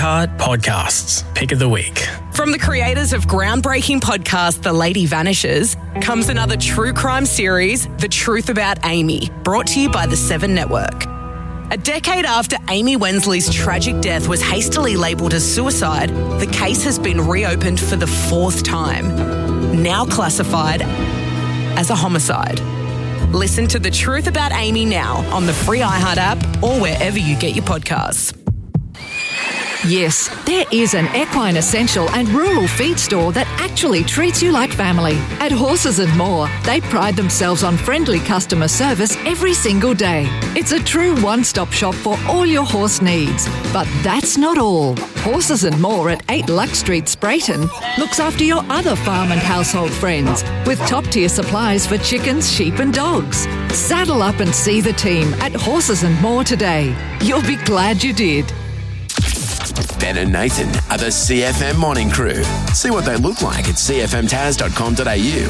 iHeart Podcasts. Pick of the week. From the creators of groundbreaking podcast The Lady Vanishes comes another true crime series, The Truth About Amy, brought to you by the Seven Network. A decade after Amy Wensley's tragic death was hastily labelled as suicide, the case has been reopened for the fourth time, now classified as a homicide. Listen to The Truth About Amy now on the free iHeart app or wherever you get your podcasts. Yes, there is an equine essential and rural feed store that actually treats you like family. At Horses and More, they pride themselves on friendly customer service every single day. It's a true one-stop shop for all your horse needs. But that's not all. Horses and More at 8 Lux Street, Sprayton, looks after your other farm and household friends with top-tier supplies for chickens, sheep and dogs. Saddle up and see the team at Horses and More today. You'll be glad you did. Ben and Nathan are the CFM Morning Crew. See what they look like at cfmtaz.com.au.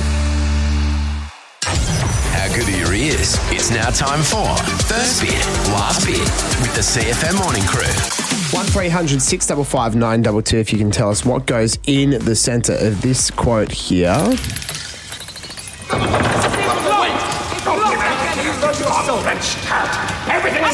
How good are your ears? It's now time for First Bit, Last Bit with the CFM Morning Crew. 1300 655 922 if you can tell us what goes in the centre of this quote here. Everything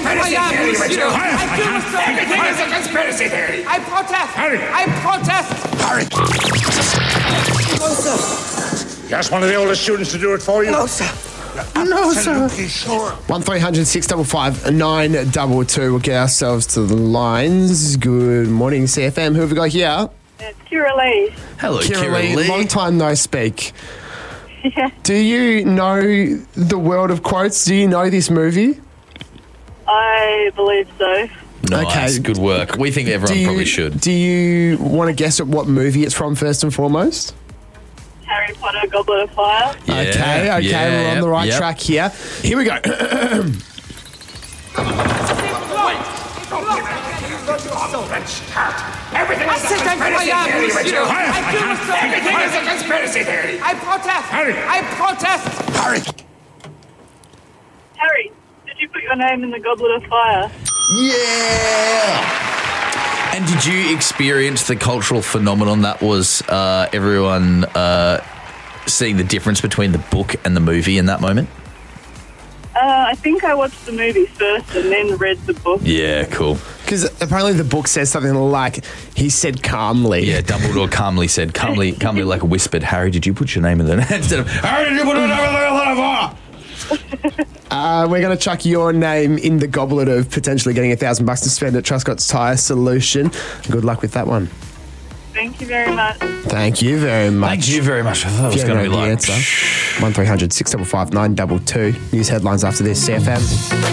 is a conspiracy theory. I protest. Harry. I protest. Harry. No, sir. You asked one of the oldest students to do it for you? No, sir. No, sir. Sure. 1300 655 922. We'll get ourselves to the lines. Good morning, CFM. Who have we got here? It's Kira Lee. Hello, Kira Lee. Long time no speak. Yeah. Do you know the world of quotes? Do you know this movie? I believe so. Nice, good work. We think everyone probably should. Do you want to guess at what movie it's from first and foremost? Harry Potter, Goblet of Fire. Yeah, Okay, we're on the right track here. Here we go. Everything is a conspiracy theory. I protest. Harry. I protest. Harry. Harry, did you put your name in the Goblet of Fire? Yeah! And did you experience the cultural phenomenon that was everyone seeing the difference between the book and the movie in that moment? I think I watched the movie first and then read the book. Yeah, cool. Because apparently the book says something like, he said calmly. Yeah, Dumbledore calmly said, calmly like whispered, Harry, did you put your name in the instead of, Harry, did you put your name in the We're going to chuck your name in the goblet of potentially getting $1,000 to spend at Truscott's Tyre Solution. Good luck with that one. Thank you very much. Thank you very much. Thank you very much. I thought it was going to be like... 1300 655 922. News headlines after this, CFM.